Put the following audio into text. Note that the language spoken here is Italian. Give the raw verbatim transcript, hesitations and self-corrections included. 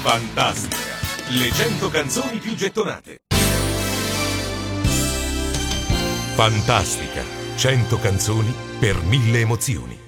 Fantastica. Le cento canzoni più gettonate. Fantastica. cento canzoni per mille emozioni.